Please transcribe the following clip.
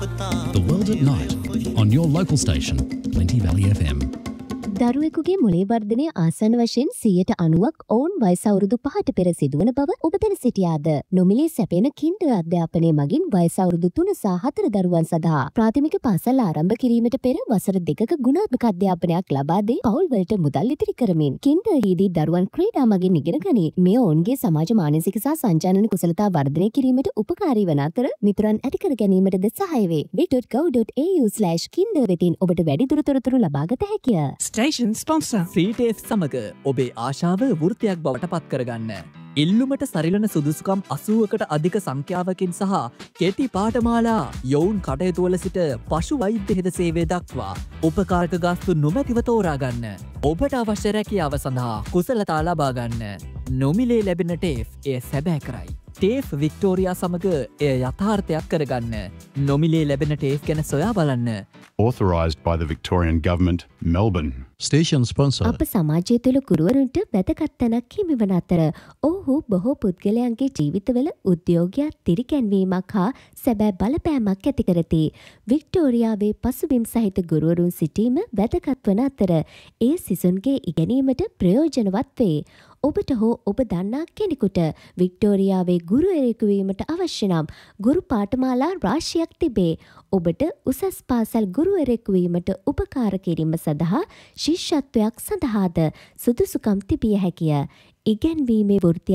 The World at Night on your local station, Plenty Valley FM. දරුවෙකුගේ මොළේ වර්ධනය ආසන්න වශයෙන් 90%ක් ඔවුන් වයස අවුරුදු 5ට පෙර සිදුවන බව ඔබ දැන සිටියාද? නොමිලේ සැපෙන කින්ඩර් අධ්‍යාපනය මගින් වයස අවුරුදු 3 සහ 4 දරුවන් සඳහා ප්‍රාථමික පාසල් ආරම්භ කිරීමට පෙර වසර 2ක ගුණාත්මක අධ්‍යාපනයක් ලබා දී පවුල් වලට මුදල් ඉතිරි කරමින් කින්ඩර් හිදී දරුවන් ක්‍රීඩා මගින් ඉගෙන ගනී. මේ ඔවුන්ගේ සමාජ මානසික සහ සංචාරන කුසලතා වර්ධනය කිරීමට උපකාරී වන අතර මිතුරන් ඇති කර ගැනීමටද සහාය වේ. bit.gov.au/kinder වෙතින් ඔබට වැඩිදුර තොරතුරු ලබාගත හැකිය. Station sponsor CTF සමග ඔබේ ආශාව වෘත්තියක් බවට පත් කරගන්න. ඉල්ලුමට සරිලන සුදුසුකම් 80කට අධික සංඛ්‍යාවකින් සහ කෙටි පාඨමාලා යොවුන් කටයුතුවල සිට පශු වෛද්‍ය හෙද සේවය දක්වා උපකාරක ගාස්තු නොමැතිව තෝරාගන්න. ඔබට අවශ්‍ය රැකියාව සඳහා කුසලතා ලබා ගන්න. නොමිලේ ලැබෙන ටේෆ් එය සැබෑ කරයි. ටේෆ් වික්ටෝරියා සමග එය යථාර්ථයක් කරගන්න. නොමිලේ ලැබෙන ටේෆ් ගැන සොයා බලන්න. Authorised by the Victorian Government, Melbourne. Station sponsor. අප සමාජය තුළ ගුරුවරුන්ට වැදගත් තැනක් හිමිවන අතර ඔහු බොහෝ පුද්ගලයන්ගේ ජීවිතවල උද්‍යෝගයක් තිරිකැන්වීමක් හා සැබෑ බලපෑමක් ඇති කරති. වික්ටෝරියාවේ පසුබිම් සහිත ගුරුවරුන් සිටීම වැදගත් වන අතර ඒ සිසුන්ගේ ඉගෙනීමට ප්‍රයෝජනවත් වේ. ඔබට හෝ ඔබ දන්නා කෙනෙකුට වික්ටෝරියාවේ ගුරුවරයෙකු වීමට අවශ්‍ය නම් ගුරු පාඨමාලා රාශියක් තිබේ. ඔබට උසස් පාසල් ගුරුවරයෙකු වීමට උපකාර කිරීම සඳහා ශිෂ්‍යත්වයක් සඳහාද සුදුසුකම් තිබිය හැකිය. ඉගැන්වීමේ වෘත්තිය